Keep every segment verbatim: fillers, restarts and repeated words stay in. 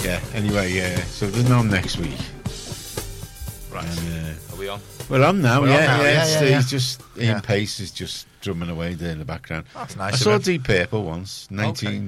yeah. Anyway, yeah. So there's none next week. Right. And, uh, Are we on? well, I'm now. We're Yeah, on now, yeah. yeah, it's- yeah, yeah. He's just Ian Yeah. Pace is just drumming away there in the background. That's I nice. saw of him. Deep Purple once, nineteen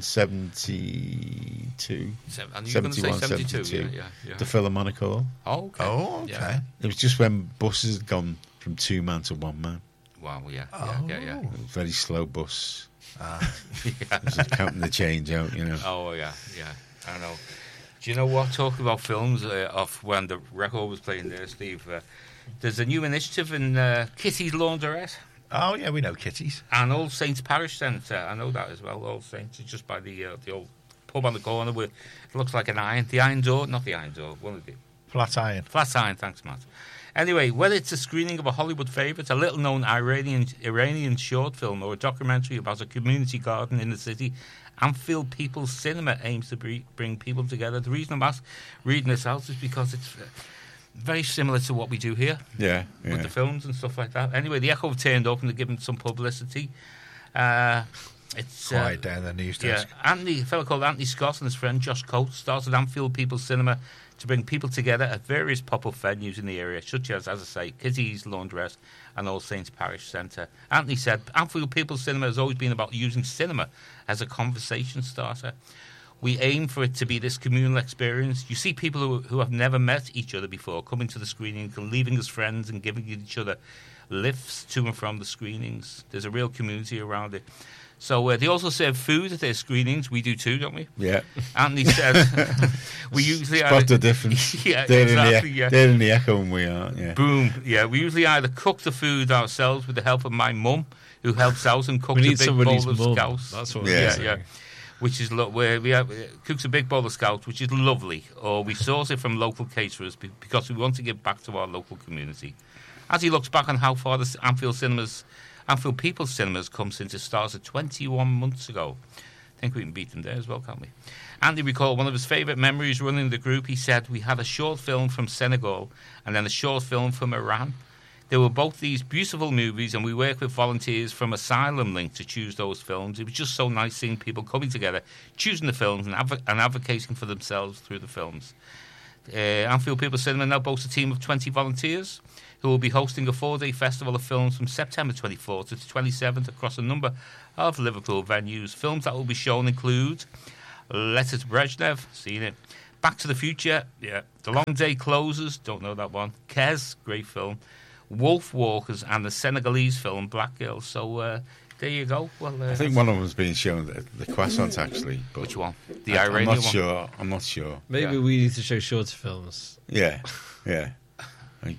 seventy-two. Seven, and you're going to say seventy-one, seventy-two? seventy-two. Yeah, yeah, yeah. The Philharmonic Hall. Oh, okay. Oh, okay. Yeah. It was just when buses had gone from two man to one man. Wow, yeah, Oh. yeah, yeah, A very slow bus. Ah. yeah. It was counting the change out, you know. Oh, yeah, yeah. I know. Do you know what? Talking about films uh, of when the record was playing there, Steve, uh, there's a new initiative in uh, Kitty's Laundrette Oh, yeah, we know kitties. and All Saints Parish Centre. I know that as well. All Saints is just by the uh, the old pub on the corner where it looks like an iron. The iron door, not the iron door, one of the Flat iron. flat iron. Thanks, Matt. Anyway, whether it's a screening of a Hollywood favourite, a little-known Iranian Iranian short film, or a documentary about a community garden in the city, Anfield People's Cinema aims to bre- bring people together. The reason I'm asked, reading this out is because it's uh, very similar to what we do here Yeah, yeah. with the films and stuff like that. Anyway, the Echo have turned up and they're giving some publicity. Uh, it's uh, Quiet down the news yeah, desk. Anthony, a fellow called Anthony Scott and his friend Josh Coates started Anfield People's Cinema to bring people together at various pop-up venues in the area, such as, as I say, Kitty's Laundrette and All Saints Parish Centre. Anthony said, Anfield People's Cinema has always been about using cinema as a conversation starter. We aim for it to be this communal experience. You see people who, who have never met each other before coming to the screenings and leaving as friends and giving each other lifts to and from the screenings. There's a real community around it. So uh, they also serve food at their screenings. We do too, don't we? Yeah. Anthony said we usually Spot either, the difference. yeah, they're exactly. In the, Yeah. They're in the Echo and we are, yeah. Boom. Yeah, we usually either cook the food ourselves with the help of my mum, who helps out and cooks We a need big somebody's bowl of mum. scouts. That's what Yeah. we're yeah, saying. yeah. Which is lo- where we have uh, cooks a big bowl of scouts, which is lovely. Or we source it from local caterers be- because we want to give back to our local community. As he looks back on how far the Anfield cinemas, Anfield People's Cinemas come since it started twenty-one months ago. I think we can beat them there as well, can't we? Andy recalled one of his favourite memories running the group. He said, we had a short film from Senegal and then a short film from Iran. They were both these beautiful movies, and we worked with volunteers from Asylum Link to choose those films. It was just so nice seeing people coming together, choosing the films and, adv- and advocating for themselves through the films. Uh, Anfield People's Cinema now boasts a team of twenty volunteers who will be hosting a four-day festival of films from September twenty-fourth to the twenty-seventh across a number of Liverpool venues. Films that will be shown include Letter to Brezhnev, seen it. Back to the Future, yeah. The Long Day Closes, don't know that one. Kez, great film. Wolf Walkers and the Senegalese film Black Girl. So uh, there you go. Well, uh, I think one of them's being shown at the Croissant, actually. But which one? The I, Iranian I'm not one. sure. I'm not sure. Maybe Yeah. we need to show shorter films. Yeah, yeah. Like,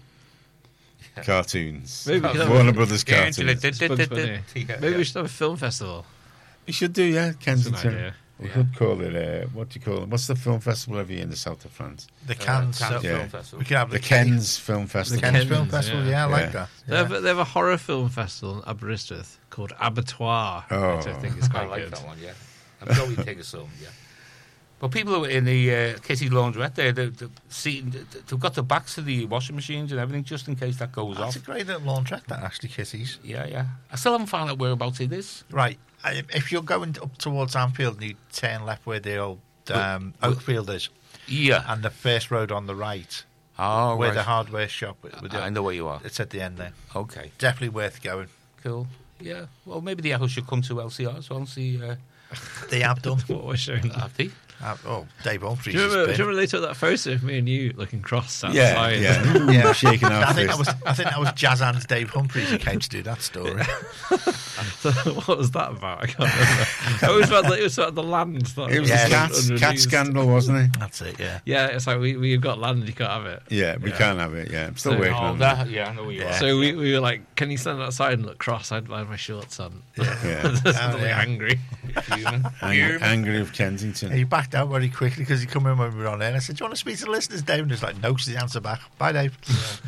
cartoons. Maybe we could have Warner a- Brothers Yeah, cartoons. did- did- Bugs did- Bunny. did- yeah, Maybe yeah. we should have a film festival. You should do, yeah, Kensington. idea. We Yeah. could call it, uh, what do you call it? What's the film festival every year in the south of France? The Uh, Cannes. Cannes uh, Yeah. Film Festival. We could have The Ken's Film The Festival. Cannes Kens, Film Festival. yeah. Yeah, I like Yeah. that. They, have, they have a horror film festival in Aberystwyth called Abattoir, Oh. which I think is I quite like good. that one, yeah. I'm sure we take a some, yeah. But people who are in the uh, Kitty Laundrette there, they, they, see, they've got the backs to the washing machines and everything just in case that goes That's off. a great little laundrette, that, actually, Kitties. Yeah, yeah. I still haven't found out whereabouts it is. Right. I- If you're going up towards Anfield and you turn left where the old um, Oakfield is, Yeah. and the first road on the right, Oh, where right. the hardware shop with with the, I know where you are. it's at the end there. Okay, Definitely worth going. cool. Yeah. Well, maybe the Echo should come to L C R as well and see. Uh, They have done. What we're showing. have they? Uh, oh, Dave Humphries. Do you, has remember, do been. you remember they took that photo of me and you looking cross Yeah, outside? yeah. Ooh, Yeah. shaking our I think that fist. was I think that was Jazz Hands Dave Humphries who came to do that story. So what was that about? I can't remember. it was about the, it was about the land. That It was Yeah, the cat, unreleased. cat scandal, wasn't it? That's it. Yeah. Yeah, it's like we we've got land, you can't have it. Yeah, we Yeah. can't have it, yeah. I'm still So- working Oh, on that. Yeah, I know where you Yeah. are. So we, we were like, can you stand outside and look cross? I'd I had my shorts on. that. Yeah. Just Oh, like yeah. angry. Human. Ang- Human. angry of Kensington. He backed out very quickly because he come in when we were on air. And I said, "Do you want to speak to the listeners, Dave?" And he was like, "No," because he answered back. Bye, Dave.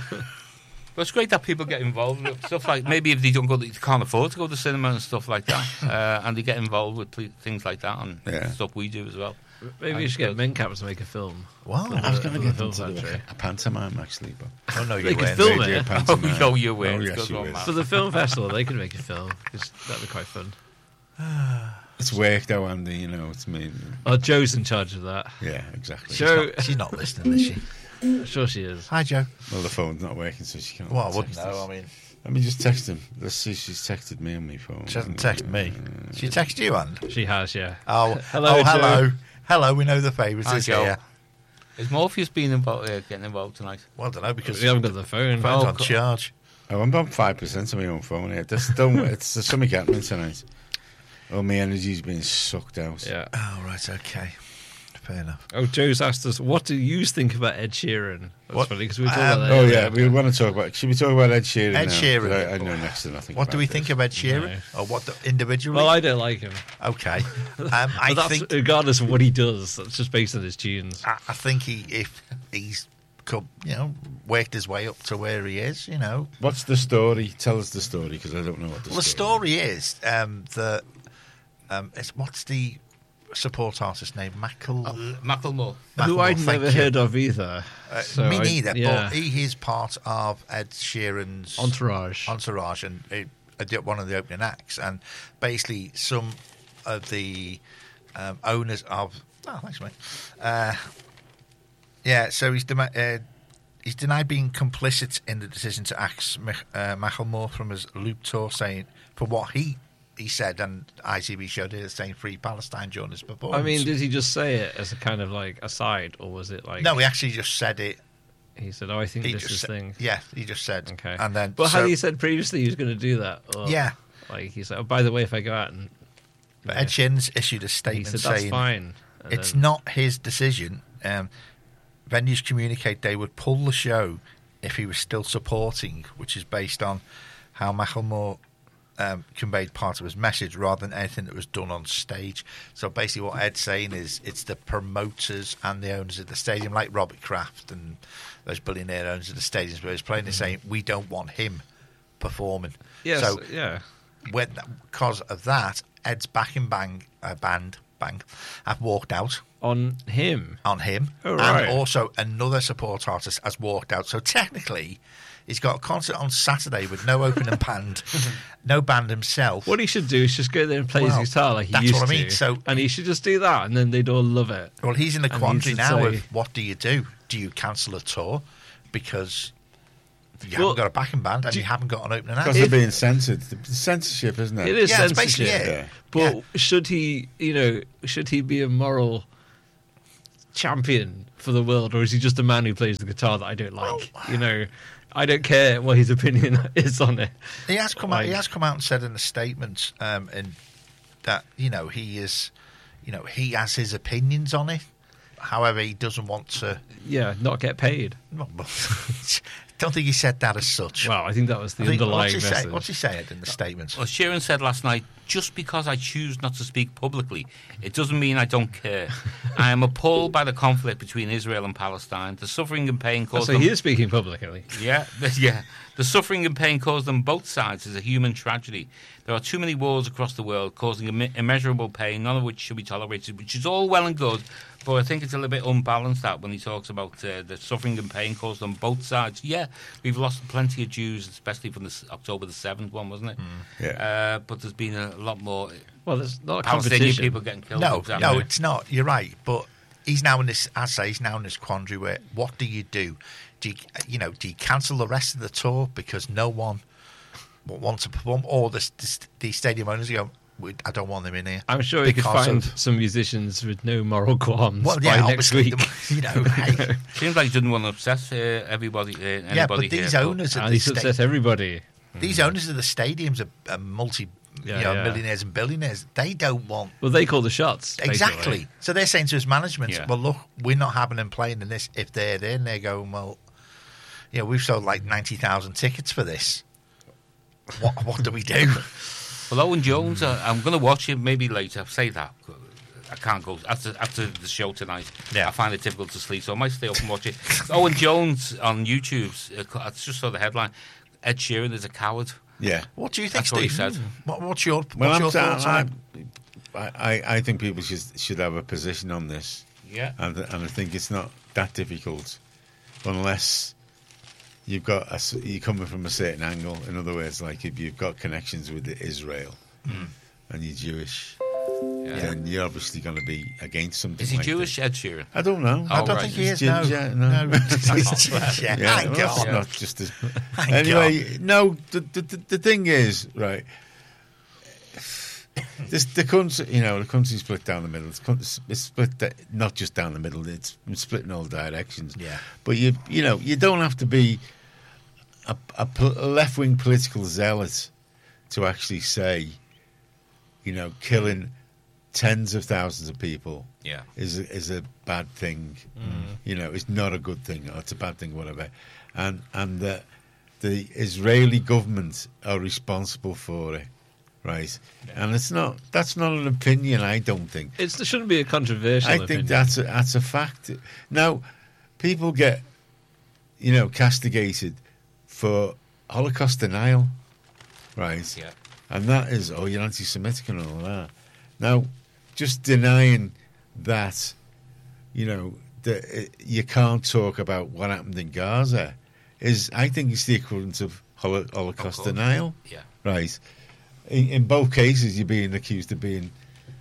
But it's great that people get involved with stuff like maybe if they don't go, they can't afford to go to the cinema and stuff like that, uh, and they get involved with ple- things like that and Yeah. stuff we do as well. Maybe we should get Mencaps to make a film. Wow. I was going to get Film them to do factory. a, a pantomime, actually, but Oh no, They you could weren't. film they do it. a pantomime. Oh, you win. Oh, It's yes, good you one, will. man. For the film festival, they could make a film. 'Cause that'd be quite fun. It's work though, Andy. You know, it's me. Oh, Joe's in charge of that. Yeah, exactly. Joe, She's not listening, is she? sure she is. Hi, Joe. Well, the phone's not working, so she can't. Well, I wouldn't text know. us. I mean, Let me just text him. Let's see if she's texted me on my phone. she hasn't texted me. She texted you, and She has, yeah. oh, Hello, oh, Joe. hello, hello. We know the favourites Hi, is Joe. here. Is Morpheus being involved, uh, getting involved tonight? Well, I don't know because We haven't got the phone. phone's Oh, on cool. charge. Oh, I'm on five percent on my own phone here. Just don't. It's there's something happening tonight. Oh, my energy's being sucked out. Yeah. Oh, right, okay, fair enough. Oh, Joe's asked us, what do you think about Ed Sheeran? That's What? funny because we were talking Um, about that. Oh earlier. yeah, we want to talk about. Should we talk about Ed Sheeran? Ed now? Sheeran. 'Cause I, I know next to nothing. What do about we this. think of Ed Sheeran, No. or what the, individually? Well, I don't like him. okay, um, I But that's think regardless of what he does. That's just based on his tunes. I, I think he if he's come, you know, worked his way up to where he is, you know. What's the story? Tell us the story because I don't know what the Well, the story. story is um, that um, it's, what's the support artist name? Mackle. Macklemore. Who Macklemore, I'd thank never you. heard of either. Uh, So me I- neither, yeah. but he is part of Ed Sheeran's Entourage. entourage and he, uh, did one of the opening acts. And basically, some of the um, owners of. Oh, thanks, mate. Uh, yeah, so he's, dem- uh, he's denied being complicit in the decision to axe Mich- uh, Macklemore from his Loop tour, saying for what he. He said, and I T V showed it, saying "Free Palestine" during his performance. I mean, did he just say it as a kind of like aside, or was it like... no, he actually just said it. He said, oh, I think He this just is said, thing. yeah, he just said, Okay. and then. But so, had he said previously he was going to do that? Or, Yeah. Like, he said, oh, by the way, if I go out and... but Ed Sheeran's issued a He statement said, that's saying fine. And it's then- not his decision. Um, venues communicate they would pull the show if he was still supporting, which is based on how Macklemore um, conveyed part of his message rather than anything that was done on stage. So basically, what Ed's saying is it's the promoters and the owners of the stadium, like Robert Kraft and those billionaire owners of the stadiums, where he's playing, they're saying we don't want him performing. Yes, So yeah. when because of that, Ed's backing bang uh, band bang have walked out On him. on him, Oh, right. and also another support artist has walked out. So technically, he's got a concert on Saturday with no opening band, no band himself. What he should do is just go there and play Well, his guitar like he that's used what I mean. to. So- and he should just do that, and then they'd all love it. Well, he's in the And quandary he's now to of say- what do you do? Do you cancel a tour because you Well, haven't got a backing band and do- you haven't got an opening act? Because If- they're being censored. The censorship, isn't it? It is Yeah, it's censorship. basically it. Yeah. But should he, you know, should he be a moral champion for the world, or is he just a man who plays the guitar that I don't like? You know, I don't care what his opinion is on it. He has come out. He Like- has come out and said in a statement, um, and that you know he is, you know, he has his opinions on it. However, he doesn't want to. Yeah, not get paid. Well, don't think he said that as such. Well, I think that was the I think- underlying what's he message. say? What's he saying in the statement? Well, Sheeran said last night, just because I choose not to speak publicly, it doesn't mean I don't care. I am appalled by the conflict between Israel and Palestine, the suffering and pain caused so them... he is speaking publicly. Yeah, yeah. The suffering and pain caused on both sides is a human tragedy. There are too many wars across the world causing imme- immeasurable pain, none of which should be tolerated, which is all well and good, but I think it's a little bit unbalanced that when he talks about uh, the suffering and pain caused on both sides. Yeah, we've lost plenty of Jews, especially from the s- October the seventh one, wasn't it? Yeah. Uh, but there's been a lot more Well, there's not a Palestinian competition. people getting killed. No, for no, example. it's not. You're right, but he's now in this. I say he's now in this quandary where what do you do? Do you, you know? Do you cancel the rest of the tour because no one w- wants to perform, or the, the, the stadium owners go, "We- I don't want them in here. I'm sure he could because find of- some musicians with no moral qualms Well, by yeah, next obviously, week. you know, hey, Seems like he didn't want to upset uh, everybody. Uh, anybody yeah, but these here, owners of And the he's upset sta- everybody. these owners of the stadiums are, are multi, Yeah, you know, yeah. millionaires and billionaires. They don't want. Well, they call the shots. basically. Exactly. So they're saying to his management, Yeah. well, look, we're not having them playing in this. If they're there, and they're going, well, you know, we've sold like ninety thousand tickets for this. What what do we do? Well, Owen Jones, uh, I'm going to watch him maybe later. Say that. I can't go after after the show tonight. Yeah. I find it difficult to sleep, so I might stay up and watch it. Owen Jones on YouTube. Uh, I just saw the headline. Ed Sheeran is a coward. Yeah. What do you think, That's what he Steve? said. What, what's your Well, what's I'm your saying, thoughts on it? I, I, I think people should should have a position on this, Yeah. and and I think it's not that difficult, unless you've got a, s- you're coming from a certain angle. In other words, like if you've got connections with Israel Hmm. and you're Jewish, then you're obviously going to be against something. Is he like Jewish, that. Ed Sheeran? I don't know. I Oh, don't right. think he is. He's No, ginger, no. no. He's ginger. Yeah, Thank well, that's God. not just as. Thank Anyway, no. The, the the the thing is, right. This the country, you know, the country's split down the middle. It's, con- it's split da- not just down the middle. It's split in all directions. Yeah. But you, you know, you don't have to be a, a, pol- a left-wing political zealot to actually say, you know, killing tens of thousands of people Yeah. is a, is a bad thing. You know, it's not a good thing. Or it's a bad thing, whatever. And and the the Israeli government are responsible for it, right? And it's not. That's not an opinion. I don't think. It's, it shouldn't be a controversial I opinion. think that's a, that's a fact. Now, people get, you know, castigated for Holocaust denial, right? Yeah. And that is, oh, you're anti-Semitic and all that. Now, just denying that, you know, that it, you can't talk about what happened in Gaza is, I think, it's the equivalent of holo- Holocaust Of course. denial, Yeah. right? In, in both cases, you're being accused of being,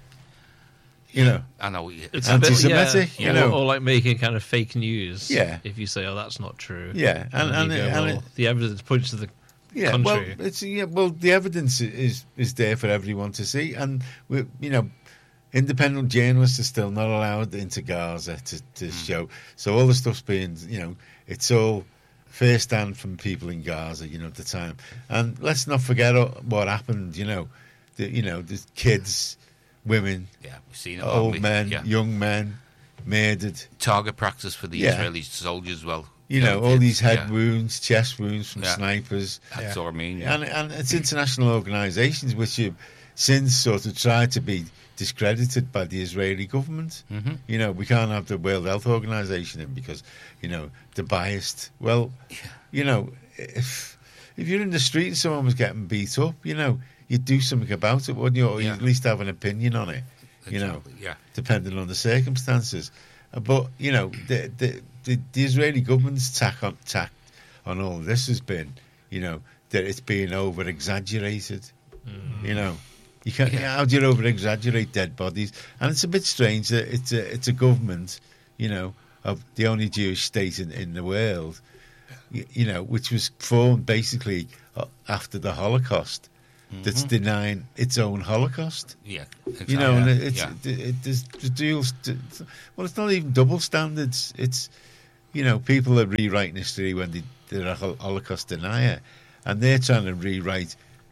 you know, I know. yeah. It's a bit- anti-Semitic, yeah, you or- know. or like making kind of fake news. Yeah. If you say, "Oh, that's not true." Yeah, and- then and you it- go, and well, it- the evidence points to the Yeah, contrary. well, it's yeah, well, the evidence is is there for everyone to see, and we, you know, independent journalists are still not allowed into Gaza to, to show. So all the stuff's being, you know, it's all first hand from people in Gaza, you know, at the time. And let's not forget what happened. You know, the, you know, the kids, women, Yeah, we've seen it. old haven't we? men, Yeah. young men, murdered. Target practice for the Yeah. Israeli soldiers as well. You know, all kids, these head yeah. wounds, chest wounds from Yeah. snipers. That's Yeah. what I mean. Yeah. And, and it's international organisations which have since sort of tried to be discredited by the Israeli government. Mm-hmm. You know, we can't have the World Health Organization in because, you know, they're biased. Well, you know, if if you're in the street and someone was getting beat up, you know, you'd do something about it, wouldn't you? Or Yeah. you'd at least have an opinion on it, you know, Exactly, yeah. depending on the circumstances. Uh, But, you know, the the, the, the Israeli government's tack on, tack on all this has been, you know, that it's being over-exaggerated, you know. You can't, Yeah. How do you over-exaggerate dead bodies? And it's a bit strange that it's a, it's a government, you know, of the only Jewish state in, in the world, you, you know, which was formed basically uh, after the Holocaust, that's denying its own Holocaust. Yeah, exactly. You know, and yeah. it, it's yeah. it, it, there's the dual. St- well, it's not even double standards. It's, you know, people are rewriting history when they, they're a hol- Holocaust denier, and they're trying to rewrite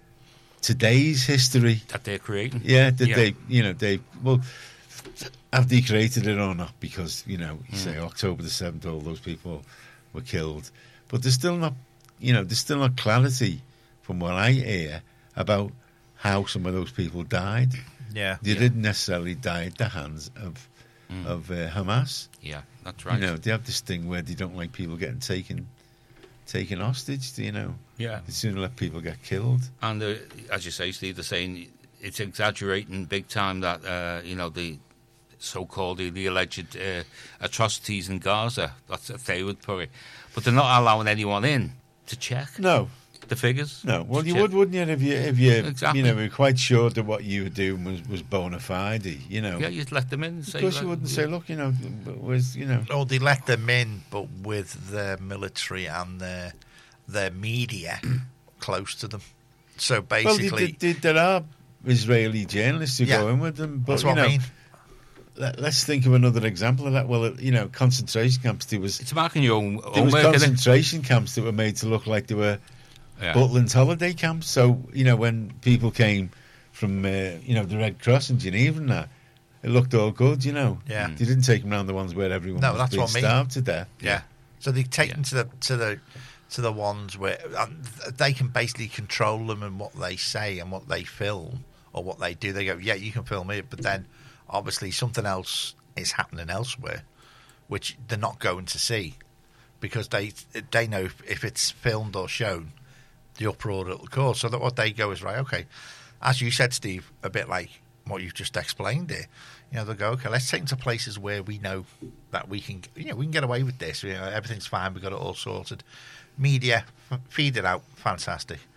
today's history. that they're creating. Yeah, that Yeah. they, you know, they well, have they created it or not? Because you know, you say October the seventh, all those people were killed, but there's still not, you know, there's still not clarity from what I hear about how some of those people died. Yeah. They Yeah. didn't necessarily die at the hands of of uh, Hamas. Yeah, that's right. You know, they have this thing where they don't like people getting taken taken hostage. You know, Yeah. they sooner let people get killed. And uh, as you say, Steve, they're saying it's exaggerating big time that uh, you know the so-called the, the alleged uh, atrocities in Gaza. That's if they would put it, but they're not allowing anyone in to check No, the figures. no. Well, To you check. would, wouldn't you, if you if you Exactly. you know were quite sure that what you were doing was was bona fide. You know, Yeah, you'd let them in. And of say, course like, you wouldn't yeah. say, look, you know, was you know. Or they let them in, but with their military and their their media close to them. So Well, basically, they, they, there are Israeli journalists who Yeah. go in with them, but that's you what know, I mean. let, us think of another example of that. Well, you know, concentration camps. There was It's marking your own, there own was work, isn't it? concentration camps that were made to look like they were Yeah. Butlin's holiday camps. So you know, when people came from uh, you know the Red Cross in Geneva and that, it looked all good. You know, Yeah. they didn't take them around the ones where everyone No, was that's being what I mean. starved to death. Yeah. So they take Yeah. them to the to the to the ones where um, they can basically control them and what they say and what they film or what they do. They go, yeah, you can film it, but then obviously something else is happening elsewhere, which they're not going to see because they they know if, if it's filmed or shown, the uproar it'll cause. So that what they go is right. Okay, as you said, Steve, a bit like what you've just explained here. You know, they'll go, okay, let's take them to places where we know that we can, you know, we can get away with this. You know, everything's fine. We've got it all sorted. Media, f- feed it out. Fantastic.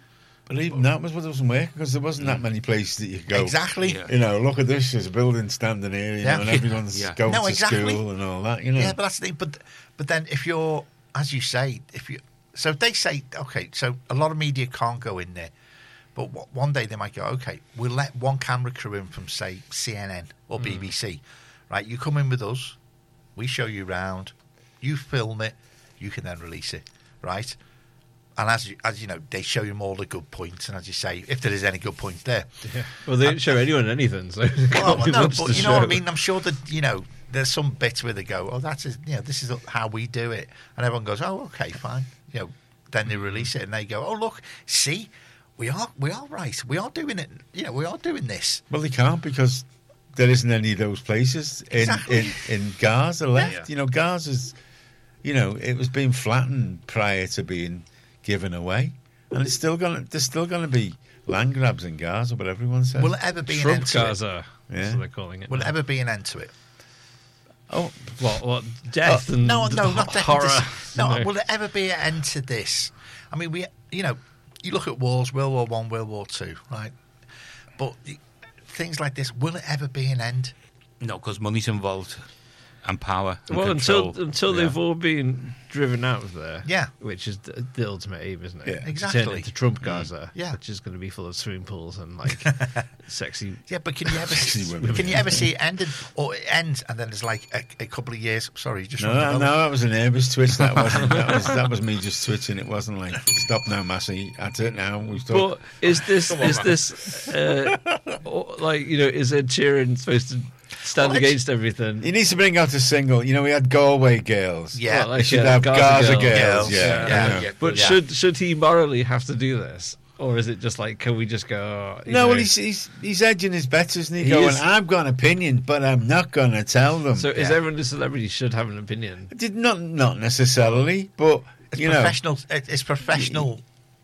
But even that was what wasn't working because there wasn't that many places that you could go. Exactly. Yeah. You know, look at this. There's a building standing here, you Yeah. know, and everyone's Yeah. going No, to exactly. school and all that. You know. Yeah, but that's the thing. But but then if you're, as you say, if you, so they say, okay, so a lot of media can't go in there, but w- one day they might go, okay, we'll let one camera crew in from say C N N or B B C, right? You come in with us, we show you round, you film it, you can then release it, right? And as you, as you know, they show you all the good points, and as you say, if there is any good points there. Well, they didn't show anyone anything, so there Well, can't be no, much but to you know what I show. mean. I'm sure that you know there's some bits where they go, "Oh, that's a, you know, this is how we do it," and everyone goes, "Oh, okay, fine." You know, then they release it and they go, "Oh, look, see, we are we are right. We are doing it. You know, we are doing this." Well, they can't because there isn't any of those places in Exactly. in, in Gaza left. Yeah. You know, Gaza's, you know, it was being flattened prior to being given away, and it's still going. to There's still going to be land grabs in Gaza, but everyone says. Will it ever be an Trump end to it? Gaza, Yeah. that's what they're calling it. Will it now. ever be an end to it? oh, What, what, death and No, no, not death and horror? dis- No, You know. will there ever be an end to this? I mean, we, you know, you look at wars, World War One, World War Two, right? But the- things like this, will it ever be an end? No, because money's involved and power and Well, control. until until Yeah. they've all been driven out of there, Yeah. which is the, the ultimate aim, isn't it? Yeah. To Exactly. turn into Trump Gaza, Yeah. which is going to be full of swimming pools and like sexy. Yeah, but can you ever Sexy see, women. can you ever see it ended or it ends and then there's like a, a couple of years? Sorry, just no, wanted to no, go- no, that was an Airbus twitch. That wasn't. That was that was me just twitching. It wasn't like stop now, Massey. That's it now. We've But talked. is this Come on, is man. this uh, or, like you know is Ed Sheeran supposed to stand Well, against everything? He needs to bring out a single. You know, we had Galway girls. Yeah. Well, They should uh, have Gaza, girls. Girls. Yeah, Yeah. yeah. Yeah. But Yeah. should should he morally have to do this, or is it just like can we just go? oh, you No, know, well, he's, he's he's edging his bets, isn't he? He Going, is. I've got an opinion, but I'm not going to tell them. so is Yeah. everyone a celebrity should have an opinion? Did not not necessarily, but It's you know, professional. it- It's professional.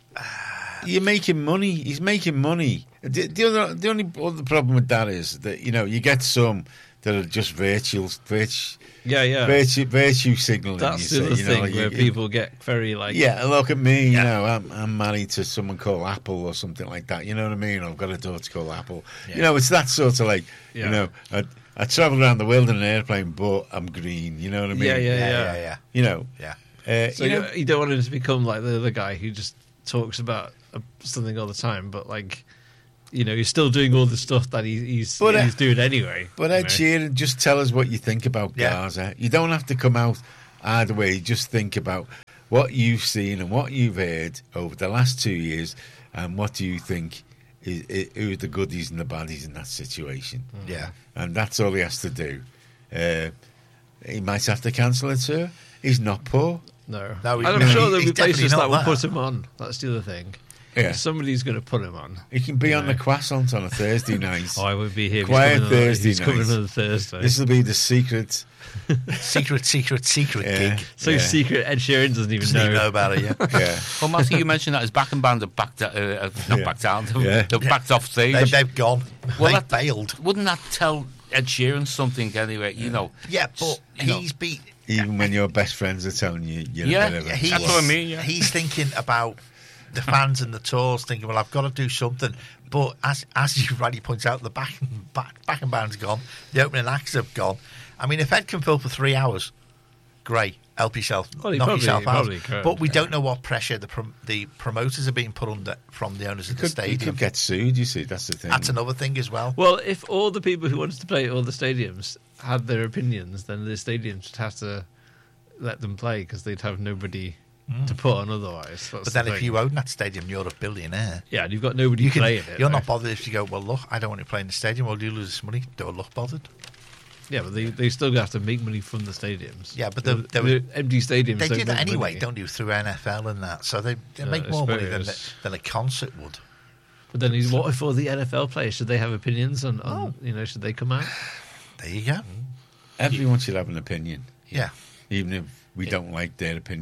you're making money. He's making money. The, the other, the only other problem with that is that you know you get some that are just virtual, virtue, Yeah, yeah. virtue, virtue signaling. That's you the say, other you know, thing like where you- people get very like. Yeah, look at me. Yeah. You know, I'm I'm married to someone called Apple or something like that. You know what I mean? I've got a daughter called Apple. Yeah. You know, it's that sort of like Yeah. you know. I, I travel around the world in an airplane, but I'm green. You know what I mean? Yeah, yeah, Yeah, yeah. yeah, yeah. You know, Yeah. uh, So you you, know, you don't want him to become like the other guy who just talks about uh, something all the time, but like, you know, he's still doing all the stuff that he, he's But, uh, he's doing anyway. But you Ed know. Sheeran, just tell us what you think about Yeah. Gaza. You don't have to come out either way. Just think about what you've seen and what you've heard over the last two years, and what do you think is, is who are the goodies and the baddies in that situation? Yeah. And that's all he has to do. Uh, he might have to cancel it, sir. He's not poor. No, No, and he's- I'm no, sure he- there'll he's be places definitely that not will that. put him on. That's the other thing. Yeah, Somebody's going to put him on. he can be on Yeah. the croissant on a Thursday night. Oh, I would be here. Quiet he's coming Thursday on, he's coming night. on a Thursday. This will be the secret. Secret, secret, secret Yeah. gig. so yeah. secret. Ed Sheeran doesn't even Doesn't know. even know about it yet. Yeah, Well, Matthew, you mentioned that his backing band have backed, uh, uh, not Yeah. backed down, they've, Yeah. they've backed off stage. They, they've gone. Well, They've that- bailed. Wouldn't that tell Ed Sheeran something anyway? You know, Yeah, but You know. he's beat. even when your best friends are telling you you're Yeah, a bit of a He's, That's what I mean, yeah. He's thinking about the fans and the tours, thinking, well, I've got to do something. But as as you rightly point out, the back back back and band's gone. The opening acts have gone. I mean, if Ed can fill for three hours, great. Help yourself, Well, he knock probably- yourself he out. probably could, But we yeah. don't know what pressure the prom- the promoters are being put under from the owners of the could, you stadium. could get sued, you see, that's the thing. That's another thing as well. Well, if all the people who wanted to play at all the stadiums had their opinions, then the stadiums would have to let them play because they'd have nobody to put on otherwise. That's But the then if thing. you own that stadium, you're a billionaire. yeah, and you've got nobody You can, playing it. you're like- not bothered if you go, well, look, I don't want to play in the stadium. Well, do you lose this money? Don't look bothered. Yeah, but they, they still have to make money from the stadiums. Yeah, but the, they- they the empty stadiums. They don't do that make anyway, money. don't you, through N F L and that. So they, they Yeah, make I more money than, the, suppose. than a concert would. But then, is- what if all the N F L players should they have opinions on? on Oh. You know, should they come out? There you go. Everyone should have an opinion, Yeah. even if we don't like their opinion.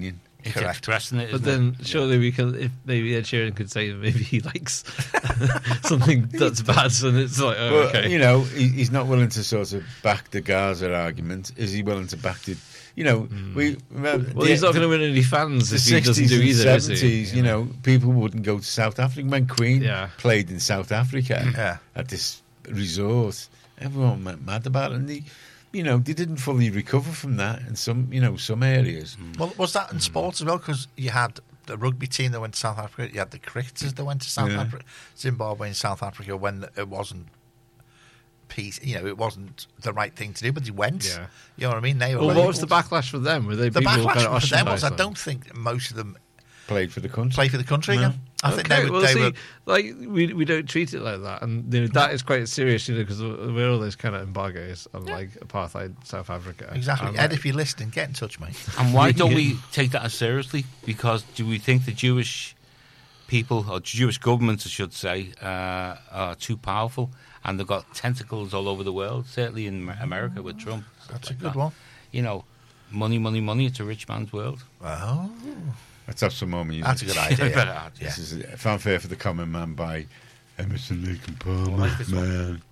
It's Correct. expressing it. But isn't then it? surely we can, if maybe Ed Sheeran could say that maybe he likes something that's bad, and it's like, oh, Well, okay. you know, he, he's not willing to sort of back the Gaza argument. Is he willing to back the, you know, we remember, well, the- he's not the- going to win any fans the if he doesn't sixties do and either, is he? seventies, you know, people wouldn't go to South Africa. When Queen Yeah. played in South Africa Yeah. at this resort, everyone went mad about it. And they, you know, they didn't fully recover from that in some, you know, some areas. Well, was that in sports as well? Because you had the rugby team that went to South Africa, you had the cricketers that went to South Yeah. Africa, Zimbabwe and South Africa when it wasn't peace. You know, it wasn't the right thing to do, but they went. Yeah. You know what I mean? They were. Well, like- what was the backlash for them? Were they The people backlash kind of for them was I ostracised don't think most of them Played for the country. play for the country No. again. I think Okay, they were. well, they see, were like we we don't treat it like that, and you know, that is quite serious, you know, because we're all those kind of embargoes on like apartheid South Africa. exactly. And, Ed, like, if you're listening, get in touch, mate. And why don't we take that as seriously? Because do we think the Jewish people, or Jewish governments, I should say, uh, are too powerful and they've got tentacles all over the world, certainly in America with Trump? That's a like good that. one. You know, money, money, money, it's a rich man's world. Oh, Let's have some more music. that's a good idea. Better add, Yeah. This is a fanfare for the common man by Emerson, Lake and Palmer. like this one. Man.